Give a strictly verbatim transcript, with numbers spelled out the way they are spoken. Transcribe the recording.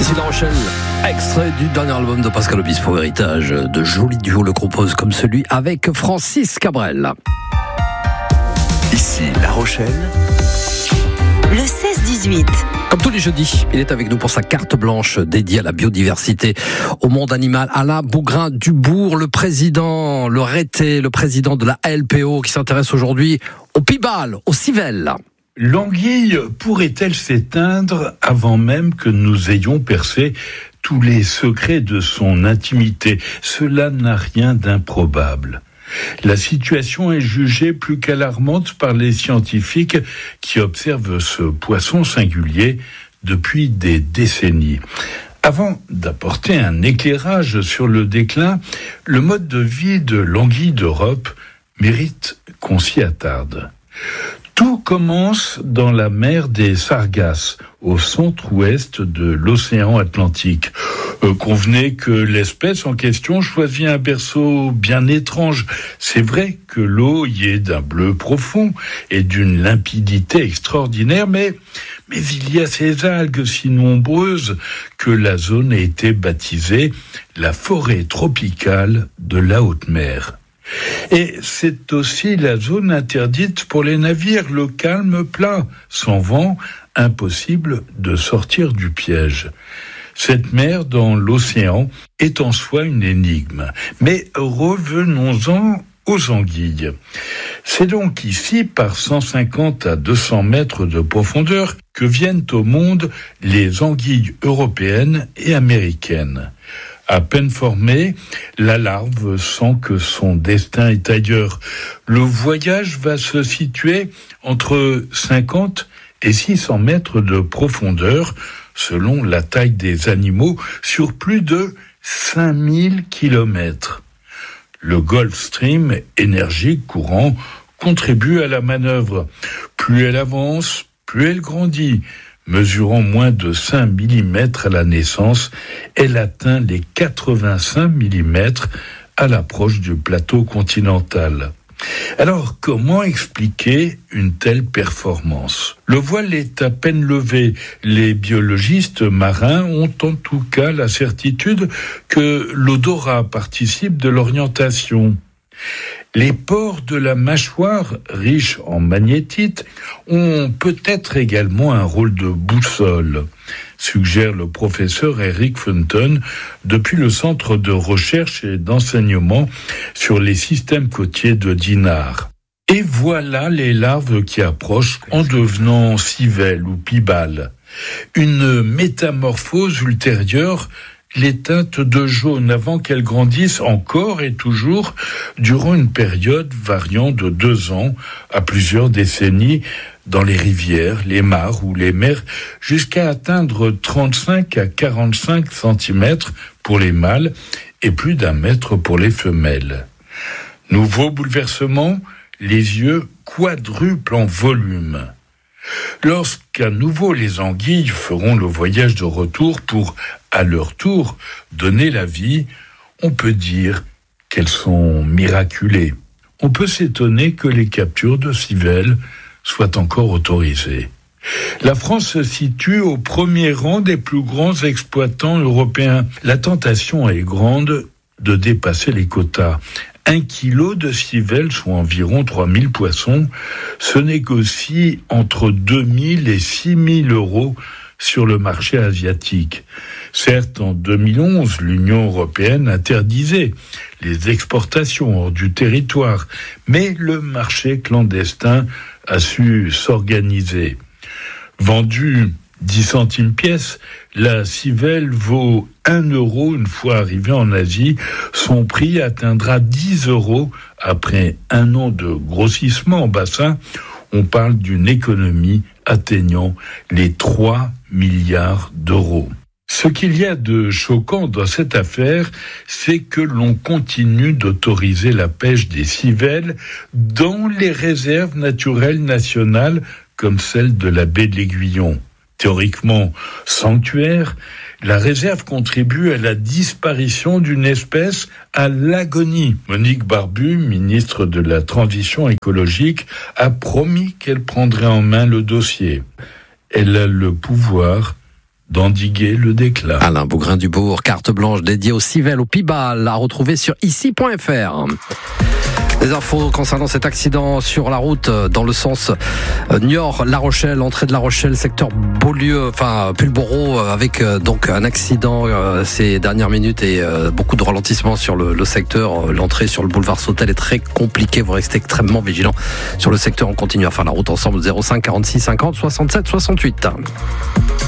Ici La Rochelle, extrait du dernier album de Pascal Obispo, Héritage. De jolis duos le composent comme celui avec Francis Cabrel. Ici La Rochelle, le seize dix-huit. Comme tous les jeudis, il est avec nous pour sa carte blanche dédiée à la biodiversité, au monde animal. Alain Bougrain-Dubourg, le président, le Rété, le président de la L P O, qui s'intéresse aujourd'hui au pibal, au civel. L'anguille pourrait-elle s'éteindre avant même que nous ayons percé tous les secrets de son intimité? Cela n'a rien d'improbable. La situation est jugée plus qu'alarmante par les scientifiques qui observent ce poisson singulier depuis des décennies. Avant d'apporter un éclairage sur le déclin, le mode de vie de l'anguille d'Europe mérite qu'on s'y attarde. Tout commence dans la mer des Sargasses, au centre-ouest de l'océan Atlantique. Euh, convenez que l'espèce en question choisit un berceau bien étrange. C'est vrai que l'eau y est d'un bleu profond et d'une limpidité extraordinaire, mais, mais il y a ces algues si nombreuses que la zone a été baptisée la forêt tropicale de la haute mer. Et c'est aussi la zone interdite pour les navires, le calme plat, sans vent, impossible de sortir du piège. Cette mer dans l'océan est en soi une énigme. Mais revenons-en aux anguilles. C'est donc ici, par cent cinquante à deux cents mètres de profondeur, que viennent au monde les anguilles européennes et américaines. À peine formée, la larve sent que son destin est ailleurs. Le voyage va se situer entre cinquante et six cents mètres de profondeur, selon la taille des animaux, sur plus de cinq mille kilomètres. Le Gulf Stream, énergique, courant, contribue à la manœuvre. Plus elle avance, plus elle grandit. Mesurant moins de cinq millimètres à la naissance, elle atteint les quatre-vingt-cinq millimètres à l'approche du plateau continental. Alors, comment expliquer une telle performance? Le voile est à peine levé. Les biologistes marins ont en tout cas la certitude que l'odorat participe de l'orientation. Les pores de la mâchoire, riches en magnétite, ont peut-être également un rôle de boussole, suggère le professeur Eric Fenton depuis le Centre de recherche et d'enseignement sur les systèmes côtiers de Dinard. Et voilà les larves qui approchent en devenant civelles ou pibales. Une métamorphose ultérieure les teinte de jaune avant qu'elles grandissent encore et toujours durant une période variant de deux ans à plusieurs décennies dans les rivières, les mares ou les mers, jusqu'à atteindre trente-cinq à quarante-cinq centimètres pour les mâles et plus d'un mètre pour les femelles. Nouveau bouleversement, les yeux quadruplent en volume. Lorsqu'à nouveau les anguilles feront le voyage de retour pour, à leur tour, donner la vie, on peut dire qu'elles sont miraculées. On peut s'étonner que les captures de civelles soient encore autorisées. La France se situe au premier rang des plus grands exploitants européens. La tentation est grande de dépasser les quotas. Un kilo de civelles, soit environ trois mille poissons, se négocie entre deux mille et six mille euros sur le marché asiatique. Certes, en deux mille onze, l'Union européenne interdisait les exportations hors du territoire, mais le marché clandestin a su s'organiser. Vendu dix centimes pièce, la civelle vaut un euro une fois arrivée en Asie. Son prix atteindra dix euros après un an de grossissement en bassin. On parle d'une économie atteignant les trois milliards d'euros. Ce qu'il y a de choquant dans cette affaire, c'est que l'on continue d'autoriser la pêche des civelles dans les réserves naturelles nationales comme celle de la baie de l'Aiguillon. Théoriquement sanctuaire, la réserve contribue à la disparition d'une espèce à l'agonie. Monique Barbu, ministre de la Transition écologique, a promis qu'elle prendrait en main le dossier. Elle a le pouvoir d'endiguer le déclin. Alain Bougrain-Dubourg, carte blanche dédiée au Civelles, au Pibal, à retrouver sur ici point f r. Des infos concernant cet accident sur la route dans le sens Niort-La Rochelle, entrée de La Rochelle, secteur Beaulieu, enfin Pulboro, avec donc un accident ces dernières minutes et beaucoup de ralentissements sur le, le secteur. L'entrée sur le boulevard Sautel est très compliquée. Vous restez extrêmement vigilant sur le secteur. On continue à faire la route ensemble. zéro cinq quarante-six cinquante soixante-sept soixante-huit.